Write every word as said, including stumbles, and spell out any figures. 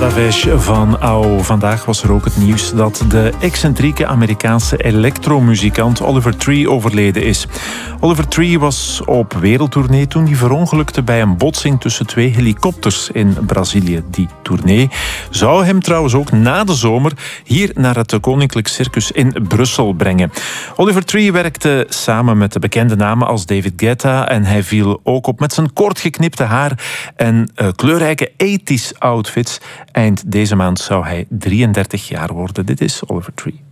Davesh van Au. Vandaag was er ook het nieuws dat de excentrieke Amerikaanse elektromuzikant Oliver Tree overleden is. Oliver Tree was op wereldtournee toen hij verongelukte bij een botsing tussen twee helikopters in Brazilië. Die tournee zou hem trouwens ook na de zomer hier naar het Koninklijk Circus in Brussel brengen. Oliver Tree werkte samen met de bekende namen als David Guetta en hij viel ook op met zijn kort geknipte haar en uh, kleurrijke eighties outfits. Eind deze maand zou hij drieëndertig jaar worden. Dit is Oliver Tree.